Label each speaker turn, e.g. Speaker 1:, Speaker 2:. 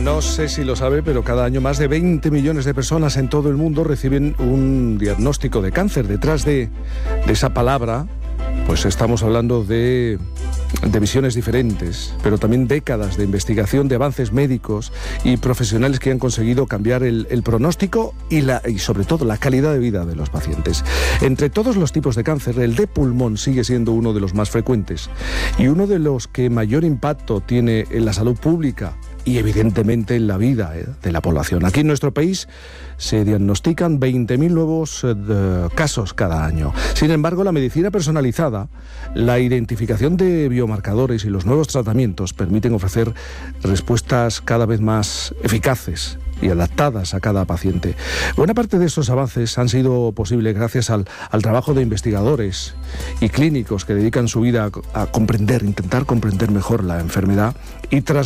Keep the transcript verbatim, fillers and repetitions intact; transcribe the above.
Speaker 1: No sé si lo sabe, pero cada año más de veinte millones de personas en todo el mundo reciben un diagnóstico de cáncer. Detrás de, de esa palabra, pues estamos hablando de, de visiones diferentes, pero también décadas de investigación, de avances médicos y profesionales que han conseguido cambiar el, el pronóstico y, la, y sobre todo la calidad de vida de los pacientes. Entre todos los tipos de cáncer, el de pulmón sigue siendo uno de los más frecuentes y uno de los que mayor impacto tiene en la salud pública y evidentemente en la vida eh, de la población. Aquí en nuestro país se diagnostican veinte mil nuevos eh, casos cada año. Sin embargo, la medicina personalizada, la identificación de biomarcadores y los nuevos tratamientos permiten ofrecer respuestas cada vez más eficaces y adaptadas a cada paciente. Buena parte de estos avances han sido posibles gracias al, al trabajo de investigadores y clínicos que dedican su vida a, a comprender, intentar comprender mejor la enfermedad y tras